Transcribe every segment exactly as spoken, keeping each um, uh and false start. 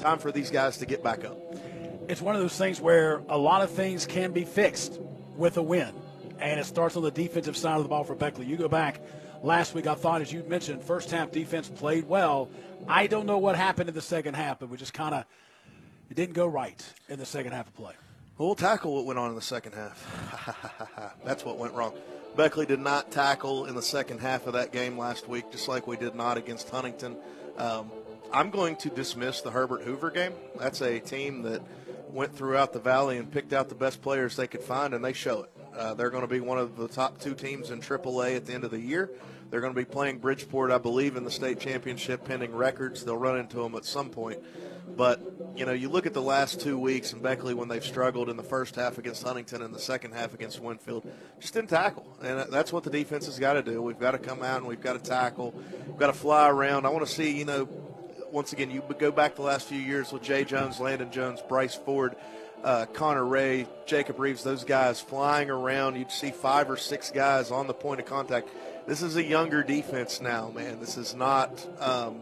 Time for these guys to get back up. It's one of those things where a lot of things can be fixed with a win, and it starts on the defensive side of the ball for Beckley. You go back last week, I thought, as you mentioned, first half defense played well. I don't know what happened in the second half, but we just kind of – it didn't go right in the second half of play. Well, we'll tackle what went on in the second half. That's what went wrong. Beckley did not tackle in the second half of that game last week, just like we did not against Huntington. Um, I'm going to dismiss the Herbert Hoover game. That's a team that went throughout the Valley and picked out the best players they could find, and they show it. Uh, they're going to be one of the top two teams in triple A at the end of the year. They're going to be playing Bridgeport, I believe, in the state championship pending records. They'll run into them at some point. But, you know, you look at the last two weeks in Beckley when they've struggled in the first half against Huntington and the second half against Winfield, just didn't tackle. And that's what the defense has got to do. We've got to come out and we've got to tackle. We've got to fly around. I want to see, you know, once again, you go back the last few years with Jay Jones, Landon Jones, Bryce Ford, uh, Connor Ray, Jacob Reeves, those guys flying around. You'd see five or six guys on the point of contact. This is a younger defense now, man. This is not um,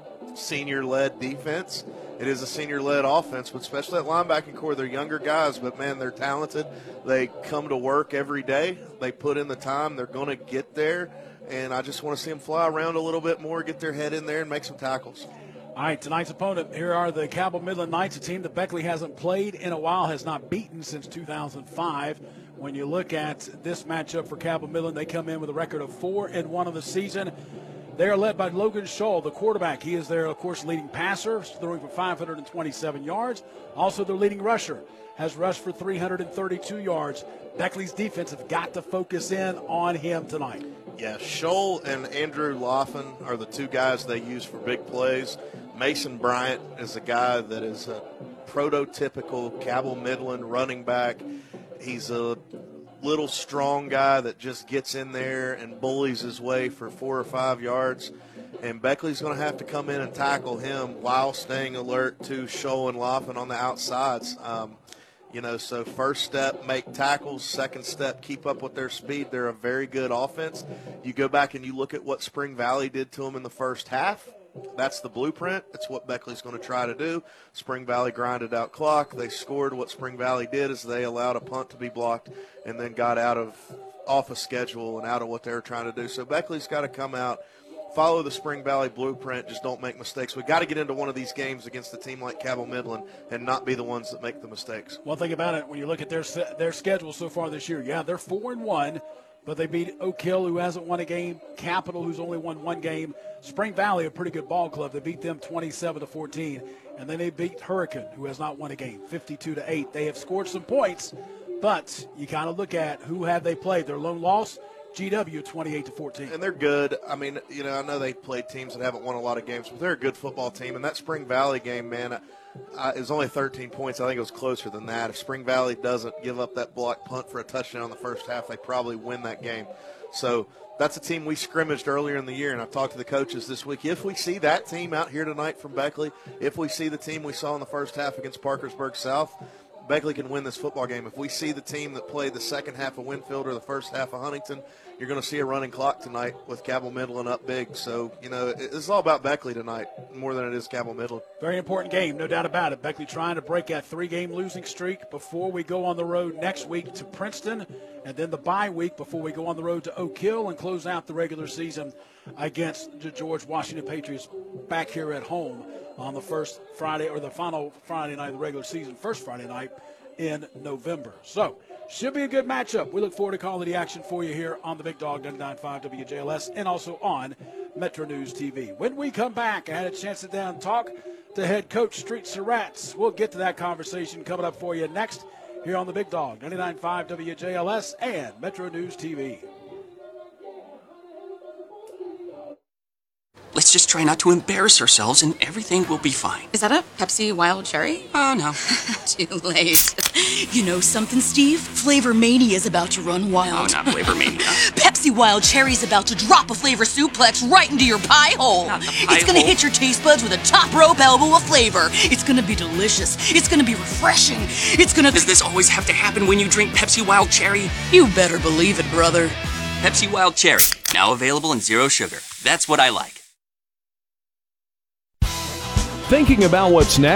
senior-led defense. It is a senior-led offense, but especially that linebacking core, they're younger guys, but, man, they're talented. They come to work every day. They put in the time. They're going to get there, and I just want to see them fly around a little bit more, get their head in there, and make some tackles. All right, tonight's opponent, here are the Cabell Midland Knights, a team that Beckley hasn't played in a while, has not beaten since two thousand five. When you look at this matchup for Cabell Midland, they come in with a record of four and one on the season. They are led by Logan Scholl, the quarterback. He is their, of course, leading passer, throwing for five hundred twenty-seven yards. Also, their leading rusher has rushed for three hundred thirty-two yards. Beckley's defense have got to focus in on him tonight. Yeah, Scholl and Andrew Laughlin are the two guys they use for big plays. Mason Bryant is a guy that is a prototypical Cabell Midland running back. He's a little strong guy that just gets in there and bullies his way for four or five yards. And Beckley's going to have to come in and tackle him while staying alert to Scholl and Laughlin on the outsides. Um, you know, so first step, make tackles. Second step, keep up with their speed. They're a very good offense. You go back and you look at what Spring Valley did to them in the first half. That's the blueprint. That's what Beckley's going to try to do. Spring Valley grinded out clock. They scored. What Spring Valley did is they allowed a punt to be blocked and then got out of off a schedule and out of what they were trying to do. So Beckley's got to come out, follow the Spring Valley blueprint, just don't make mistakes. We've got to get into one of these games against a team like Cabell Midland and not be the ones that make the mistakes. One thing about it, when you look at their their schedule so far this year, yeah, they're four and one, but they beat Oak Hill, who hasn't won a game, Capital, who's only won one game, Spring Valley, a pretty good ball club. They beat them twenty-seven to fourteen, and then they beat Hurricane, who has not won a game, fifty-two to eight. They have scored some points, but you kind of look at who have they played. Their lone loss, G W, twenty-eight to fourteen. And they're good. I mean, you know, I know they played teams that haven't won a lot of games, but they're a good football team. And that Spring Valley game, man, uh, it was only thirteen points. I think it was closer than that. If Spring Valley doesn't give up that block punt for a touchdown in the first half, they probably win that game. So that's a team we scrimmaged earlier in the year, and I've talked to the coaches this week. If we see that team out here tonight from Beckley, if we see the team we saw in the first half against Parkersburg South, Beckley can win this football game. If we see the team that played the second half of Winfield or the first half of Huntington, you're going to see a running clock tonight with Cabell Midland up big. So, you know, it's all about Beckley tonight more than it is Cabell Midland. Very important game, no doubt about it. Beckley trying to break that three-game losing streak before we go on the road next week to Princeton, and then the bye week before we go on the road to Oak Hill and close out the regular season against the George Washington Patriots back here at home on the first Friday, or the final Friday night of the regular season, first Friday night in November. So, should be a good matchup. We look forward to calling the action for you here on the Big Dog ninety-nine point five W J L S and also on Metro News T V. When we come back, I had a chance to sit down and talk to head coach Street Surratts. We'll get to that conversation coming up for you next here on the Big Dog ninety-nine point five W J L S and Metro News T V. Let's just try not to embarrass ourselves and everything will be fine. Is that a Pepsi Wild Cherry? Oh, no. Too late. You know something, Steve? Flavor Mania is about to run wild. No, not Flavor Mania. Pepsi Wild Cherry's about to drop a flavor suplex right into your pie hole. Not the pie it's gonna hole. hit your taste buds with a top rope elbow of flavor. It's gonna be delicious. It's gonna be refreshing. It's gonna... Does this always have to happen when you drink Pepsi Wild Cherry? You better believe it, brother. Pepsi Wild Cherry, now available in zero sugar. That's what I like. Thinking about what's next?